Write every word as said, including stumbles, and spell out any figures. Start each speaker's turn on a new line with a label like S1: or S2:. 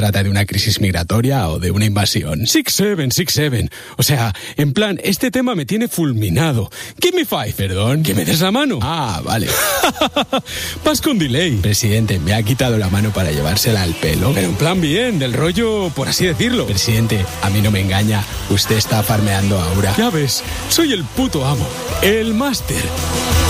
S1: trata de una crisis migratoria o de una invasión. Six seven, six seven. O sea, en plan, este tema me tiene fulminado. Give me five, perdón. ¿Que me des la mano? Ah, vale. Vas con delay. Presidente, me ha quitado la mano para llevársela al pelo. Pero en plan bien, del rollo, por así decirlo. Presidente, a mí no me engaña. Usted está farmeando a Aura. Ya ves, soy el puto amo. El máster.